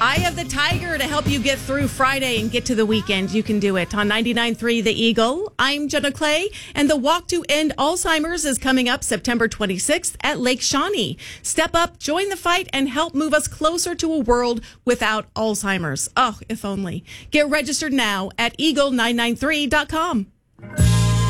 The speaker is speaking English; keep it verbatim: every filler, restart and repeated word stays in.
Eye of the Tiger to help you get through Friday and get to the weekend. You can do it on ninety-nine point three The Eagle. I'm Jenna Clay, and the Walk to End Alzheimer's is coming up September twenty-sixth at Lake Shawnee. Step up, join the fight, and help move us closer to a world without Alzheimer's. Oh, if only. Get registered now at eagle nine nine three dot com.